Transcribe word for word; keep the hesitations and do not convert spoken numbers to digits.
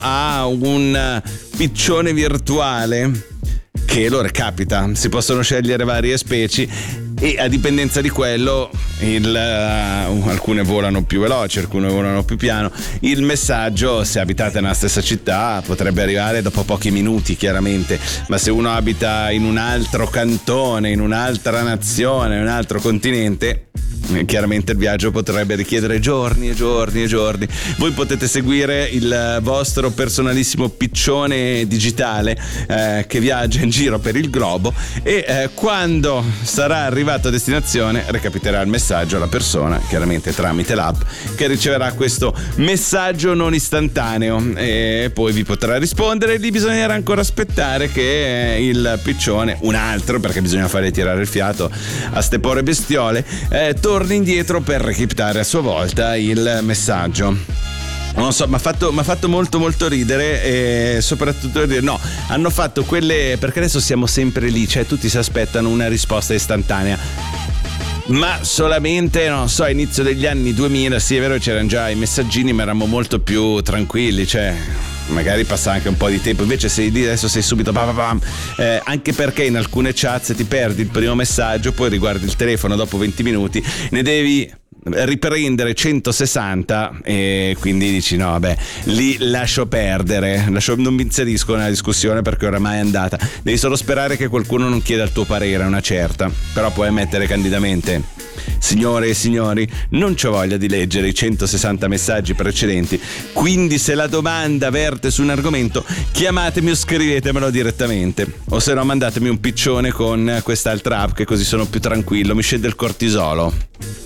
ha un piccione virtuale che lo recapita. Si possono scegliere varie specie e a dipendenza di quello il, uh, alcune volano più veloci, alcune volano più piano. Il messaggio, se abitate nella stessa città, potrebbe arrivare dopo pochi minuti, chiaramente, ma se uno abita in un altro cantone, in un'altra nazione, in un altro continente, chiaramente il viaggio potrebbe richiedere giorni e giorni e giorni. Voi potete seguire il vostro personalissimo piccione digitale eh, che viaggia in giro per il globo e eh, quando sarà arrivato a destinazione recapiterà il messaggio alla persona, chiaramente tramite l'app, che riceverà questo messaggio non istantaneo e poi vi potrà rispondere. Lì bisognerà ancora aspettare che il piccione, un altro, perché bisogna fargli tirare il fiato a ste povere bestiole, eh, torni indietro per recapitare a sua volta il messaggio. Non so, mi ha fatto, m'ha fatto molto molto ridere e soprattutto dire no, hanno fatto quelle, perché adesso siamo sempre lì, cioè tutti si aspettano una risposta istantanea, ma solamente, non so, a inizio degli anni duemila, sì è vero, c'erano già i messaggini, ma eravamo molto più tranquilli, cioè magari passa anche un po' di tempo. Invece sei lì adesso, sei subito bam, bam, eh, anche perché in alcune chat ti perdi il primo messaggio, poi riguardi il telefono dopo venti minuti, ne devi riprendere centosessanta e quindi dici no vabbè, lì lascio perdere, lascio, non mi inserisco nella discussione perché oramai è andata. Devi solo sperare che qualcuno non chieda il tuo parere, una certa, però puoi mettere candidamente: signore e signori, non c'ho voglia di leggere i centosessanta messaggi precedenti, quindi se la domanda verte su un argomento chiamatemi o scrivetemelo direttamente, o se no mandatemi un piccione con quest'altra app che così sono più tranquillo, mi scende il cortisolo.